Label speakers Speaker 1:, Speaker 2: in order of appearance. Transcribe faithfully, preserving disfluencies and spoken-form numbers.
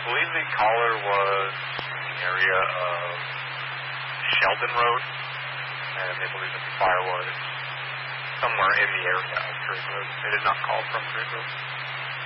Speaker 1: believe the caller was in the area of Sheldon Road, and they believe that the fire was somewhere in the area of Drake Road. They did not call from Drake Road.